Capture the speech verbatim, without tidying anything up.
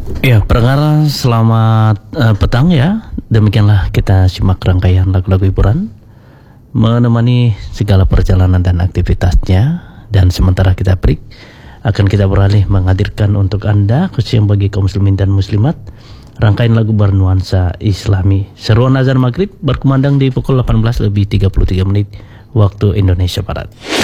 Ya, pendengar selamat uh, petang ya. Demikianlah kita simak rangkaian lagu-lagu hiburan menemani segala perjalanan dan aktivitasnya. Dan sementara kita break, akan kita beralih menghadirkan untuk Anda, khususnya bagi kaum muslimin dan muslimat, rangkaian lagu bernuansa Islami. Seruan azan maghrib berkumandang di pukul delapan belas lebih tiga puluh tiga menit waktu Indonesia Barat.